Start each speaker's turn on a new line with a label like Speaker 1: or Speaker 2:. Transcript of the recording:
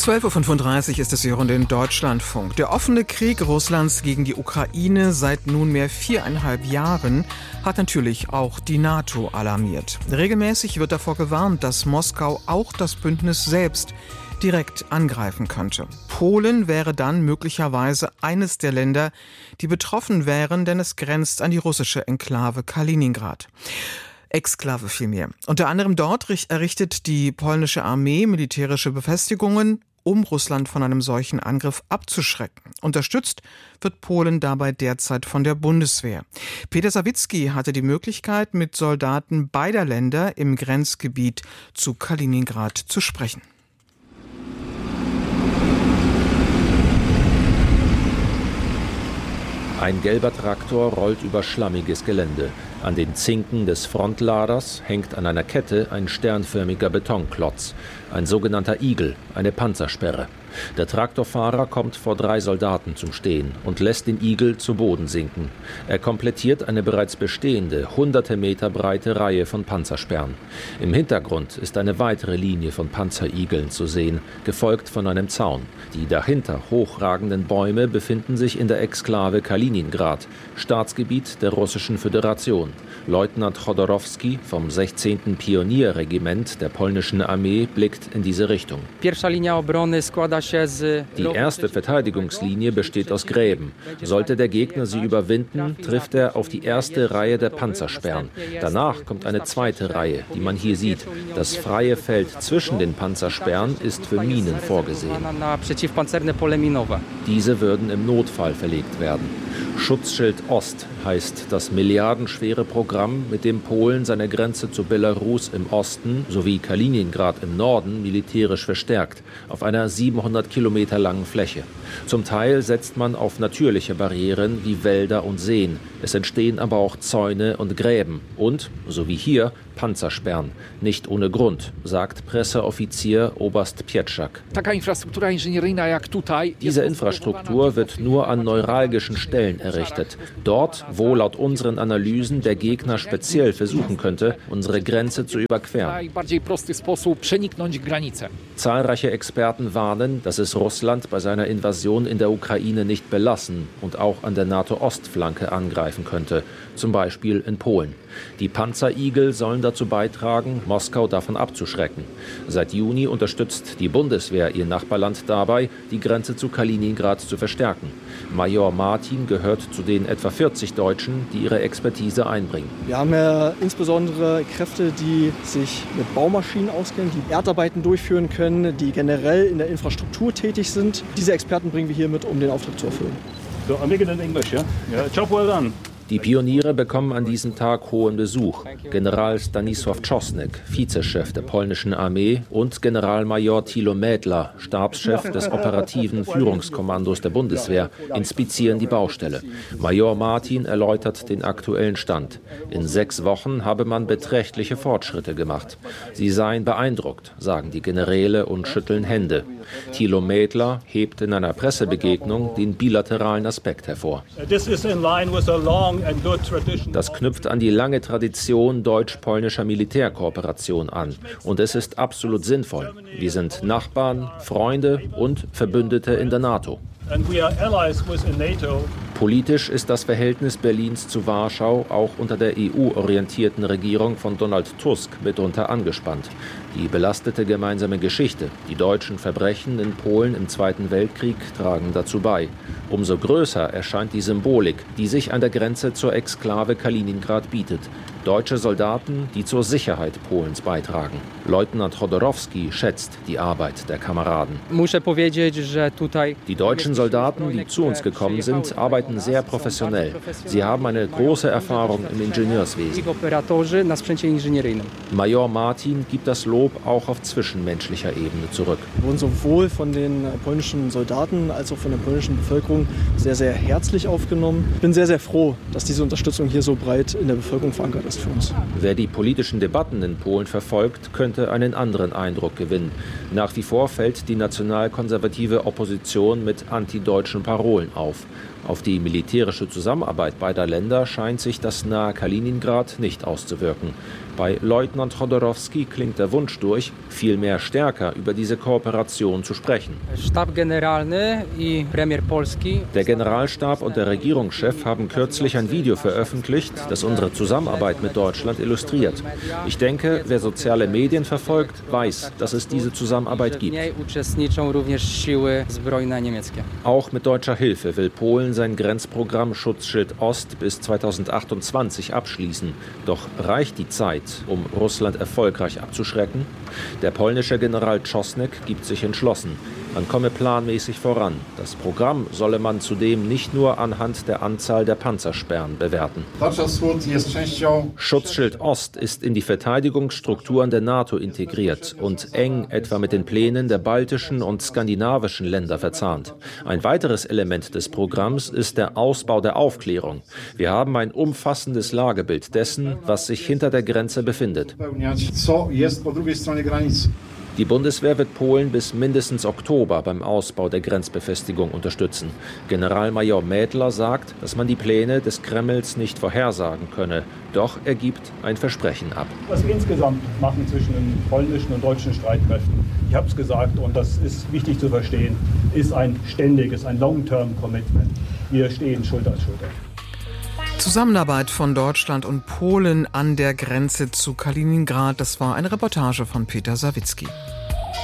Speaker 1: 12:35 Uhr ist es hier in Deutschlandfunk. Der offene Krieg Russlands gegen die Ukraine seit nunmehr 4,5 Jahren hat natürlich auch die NATO alarmiert. Regelmäßig wird davor gewarnt, dass Moskau auch das Bündnis selbst direkt angreifen könnte. Polen wäre dann möglicherweise eines der Länder, die betroffen wären, denn es grenzt an die russische Enklave Kaliningrad. Exklave vielmehr. Unter anderem dort errichtet die polnische Armee militärische Befestigungen, um Russland von einem solchen Angriff abzuschrecken. Unterstützt wird Polen dabei derzeit von der Bundeswehr. Peter Sawicki hatte die Möglichkeit, mit Soldaten beider Länder im Grenzgebiet zu Kaliningrad zu sprechen.
Speaker 2: Ein gelber Traktor rollt über schlammiges Gelände. An den Zinken des Frontladers hängt an einer Kette ein sternförmiger Betonklotz, ein sogenannter Igel, eine Panzersperre. Der Traktorfahrer kommt vor 3 Soldaten zum Stehen und lässt den Igel zu Boden sinken. Er komplettiert eine bereits bestehende, hunderte Meter breite Reihe von Panzersperren. Im Hintergrund ist eine weitere Linie von Panzerigeln zu sehen, gefolgt von einem Zaun. Die dahinter hochragenden Bäume befinden sich in der Exklave Kaliningrad, Staatsgebiet der Russischen Föderation. Leutnant Chodorowski vom 16. Pionierregiment der polnischen Armee blickt in diese Richtung. Die erste Verteidigungslinie besteht aus Gräben. Sollte der Gegner sie überwinden, trifft er auf die erste Reihe der Panzersperren. Danach kommt eine zweite Reihe, die man hier sieht. Das freie Feld zwischen den Panzersperren ist für Minen vorgesehen. Diese würden im Notfall verlegt werden. Schutzschild Ost heißt das milliardenschwere Programm, mit dem Polen seine Grenze zu Belarus im Osten sowie Kaliningrad im Norden militärisch verstärkt, auf einer 700 Kilometer langen Fläche. Zum Teil setzt man auf natürliche Barrieren wie Wälder und Seen. Es entstehen aber auch Zäune und Gräben und, so wie hier, Panzersperren. Nicht ohne Grund, sagt Presseoffizier Oberst Pietschak. Diese Infrastruktur wird nur an neuralgischen Stellen errichtet. Dort, wo laut unseren Analysen der Gegner speziell versuchen könnte, unsere Grenze zu überqueren. Zahlreiche Experten warnen, dass es Russland bei seiner Invasion in der Ukraine nicht belassen und auch an der NATO-Ostflanke angreifen könnte, zum Beispiel in Polen. Die Panzerigel sollen dazu beitragen, Moskau davon abzuschrecken. Seit Juni unterstützt die Bundeswehr ihr Nachbarland dabei, die Grenze zu Kaliningrad zu verstärken. Major Martin gehört zu den etwa 40 Deutschen, die ihre Expertise einbringen.
Speaker 3: Wir haben ja insbesondere Kräfte, die sich mit Baumaschinen auskennen, die Erdarbeiten durchführen können, die generell in der Infrastruktur tätig sind. Diese Experten bringen wir hier mit, um den Auftrag zu erfüllen.
Speaker 4: So, I'm making it in English, yeah? Yeah, job well done.
Speaker 2: Die Pioniere bekommen an diesem Tag hohen Besuch. General Stanisław Czosnek, Vizechef der polnischen Armee, und Generalmajor Thilo Mädler, Stabschef des operativen Führungskommandos der Bundeswehr, inspizieren die Baustelle. Major Martin erläutert den aktuellen Stand. In 6 Wochen habe man beträchtliche Fortschritte gemacht. Sie seien beeindruckt, sagen die Generäle und schütteln Hände. Thilo Mädler hebt in einer Pressebegegnung den bilateralen Aspekt hervor. Das knüpft an die lange Tradition deutsch-polnischer Militärkooperation an. Und es ist absolut sinnvoll. Wir sind Nachbarn, Freunde und Verbündete in der NATO. Politisch ist das Verhältnis Berlins zu Warschau auch unter der EU-orientierten Regierung von Donald Tusk mitunter angespannt. Die belastete gemeinsame Geschichte, die deutschen Verbrechen in Polen im Zweiten Weltkrieg tragen dazu bei. Umso größer erscheint die Symbolik, die sich an der Grenze zur Exklave Kaliningrad bietet. Deutsche Soldaten, die zur Sicherheit Polens beitragen. Leutnant Chodorowski schätzt die Arbeit der Kameraden. Die deutschen Soldaten, die zu uns gekommen sind, arbeiten sehr professionell. Sie haben eine große Erfahrung im Ingenieurswesen. Major Martin gibt das Lob auch auf zwischenmenschlicher Ebene zurück.
Speaker 3: Wir wurden sowohl von den polnischen Soldaten als auch von der polnischen Bevölkerung sehr, sehr herzlich aufgenommen. Ich bin sehr, sehr froh, dass diese Unterstützung hier so breit in der Bevölkerung verankert ist für uns.
Speaker 2: Wer die politischen Debatten in Polen verfolgt, könnte einen anderen Eindruck gewinnen. Nach wie vor fällt die nationalkonservative Opposition mit antideutschen Parolen auf. Auf die militärische Zusammenarbeit beider Länder scheint sich das nahe Kaliningrad nicht auszuwirken. Bei Leutnant Chodorowski klingt der Wunsch durch, viel mehr stärker über diese Kooperation zu sprechen. Der Generalstab und der Regierungschef haben kürzlich ein Video veröffentlicht, das unsere Zusammenarbeit mit Deutschland illustriert. Ich denke, wer soziale Medien verfolgt, weiß, dass es diese Zusammenarbeit gibt. Auch mit deutscher Hilfe will Polen sein Grenzprogramm Schutzschild Ost bis 2028 abschließen. Doch reicht die Zeit, um Russland erfolgreich abzuschrecken? Der polnische General Czosnek gibt sich entschlossen. Man komme planmäßig voran. Das Programm solle man zudem nicht nur anhand der Anzahl der Panzersperren bewerten. Schutzschild Ost ist in die Verteidigungsstrukturen der NATO integriert und eng etwa mit den Plänen der baltischen und skandinavischen Länder verzahnt. Ein weiteres Element des Programms ist der Ausbau der Aufklärung. Wir haben ein umfassendes Lagebild dessen, was sich hinter der Grenze befindet. Die Bundeswehr wird Polen bis mindestens Oktober beim Ausbau der Grenzbefestigung unterstützen. Generalmajor Mädler sagt, dass man die Pläne des Kremls nicht vorhersagen könne. Doch er gibt ein Versprechen ab.
Speaker 4: Was wir insgesamt machen zwischen den polnischen und deutschen Streitkräften, ich habe es gesagt und das ist wichtig zu verstehen, ist ein ständiges, ein Long-Term-Commitment. Wir stehen Schulter an Schulter.
Speaker 1: Zusammenarbeit von Deutschland und Polen an der Grenze zu Kaliningrad. Das war eine Reportage von Peter Sawicki.